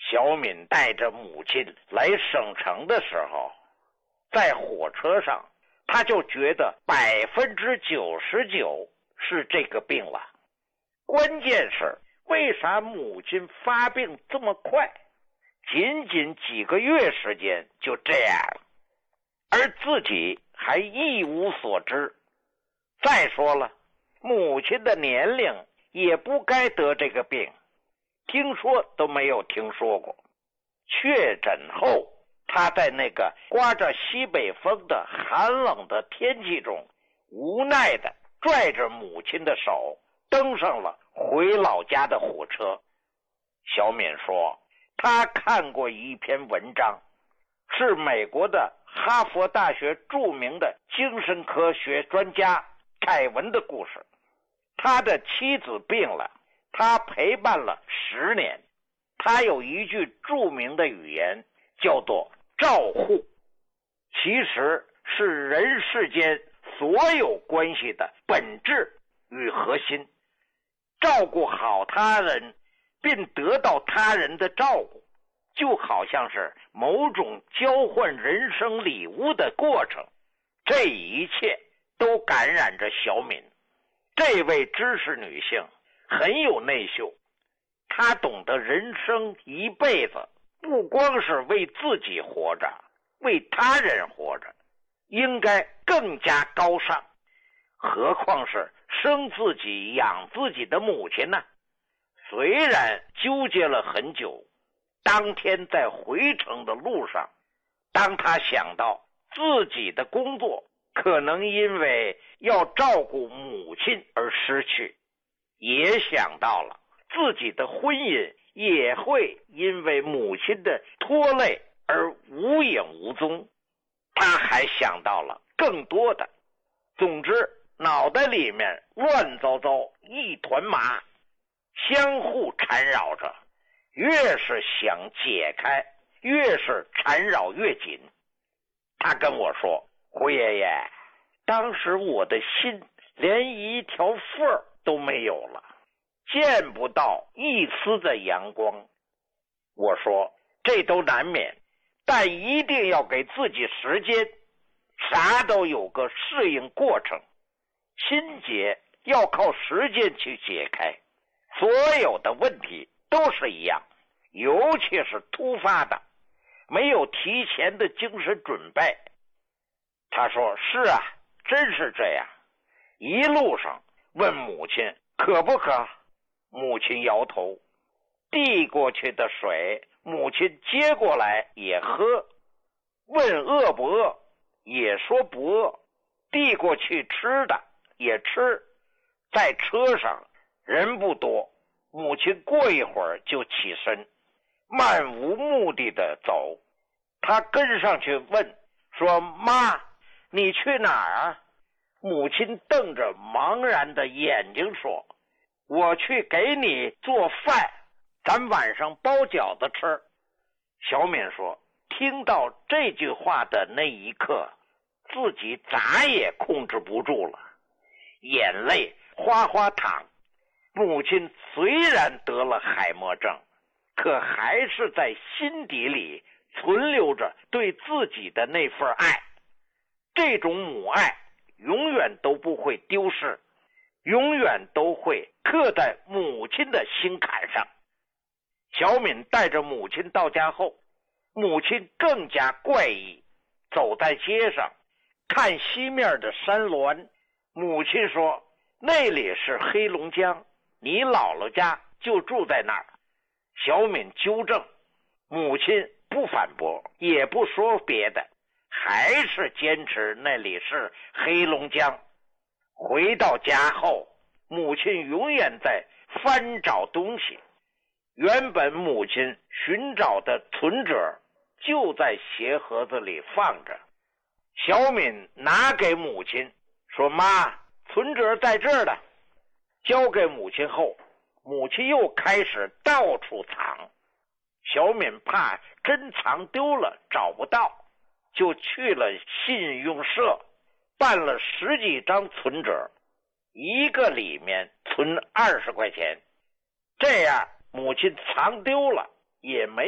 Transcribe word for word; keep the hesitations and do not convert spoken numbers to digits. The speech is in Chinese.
小敏带着母亲来省城的时候，在火车上，他就觉得百分之九十九是这个病了。关键是为啥母亲发病这么快，仅仅几个月时间就这样了，而自己还一无所知。再说了，母亲的年龄也不该得这个病，听说都没有听说过。确诊后，他在那个刮着西北风的寒冷的天气中，无奈地拽着母亲的手登上了回老家的火车。小敏说，他看过一篇文章，是美国的哈佛大学著名的精神科学专家凯文的故事。他的妻子病了，他陪伴了十年。他有一句著名的语言叫做照护，其实是人世间所有关系的本质与核心。照顾好他人并得到他人的照顾，就好像是某种交换人生礼物的过程。这一切都感染着小敏。这位知识女性很有内秀，她懂得人生一辈子不光是为自己活着，为他人活着，应该更加高尚。何况是生自己养自己的母亲呢？虽然纠结了很久，当天在回程的路上，当他想到自己的工作可能因为要照顾母亲而失去，也想到了自己的婚姻也会因为母亲的拖累而无影无踪，他还想到了更多的。总之，脑袋里面乱糟糟一团麻，相互缠绕着，越是想解开，越是缠绕越紧。他跟我说，胡爷爷，当时我的心连一条缝都没有了，见不到一丝的阳光。我说，这都难免，但一定要给自己时间，啥都有个适应过程，心结要靠时间去解开。所有的问题都是一样，尤其是突发的，没有提前的精神准备。他说，是啊，真是这样。一路上问母亲渴不渴，母亲摇头。递过去的水，母亲接过来也喝。问饿不饿，也说不饿。递过去吃的也吃。在车上人不多，母亲过一会儿就起身，漫无目的的走。他跟上去问说，妈，你去哪儿啊？母亲瞪着茫然的眼睛说，我去给你做饭，咱晚上包饺子吃。小敏说，听到这句话的那一刻，自己咋也控制不住了，眼泪哗哗淌。母亲虽然得了海默症，可还是在心底里存留着对自己的那份爱。这种母爱永远都不会丢失，永远都会刻在母亲的心坎上。小敏带着母亲到家后，母亲更加怪异。走在街上，看西面的山峦，母亲说，那里是黑龙江，你姥姥家就住在那儿。小敏纠正，母亲不反驳，也不说别的，还是坚持那里是黑龙江。回到家后，母亲永远在翻找东西。原本母亲寻找的存折就在鞋盒子里放着。小敏拿给母亲说，妈，存折在这儿呢。交给母亲后，母亲又开始到处藏。小敏怕真藏丢了找不到，就去了信用社，办了十几张存折，一个里面存二十块钱。这样母亲藏丢了也没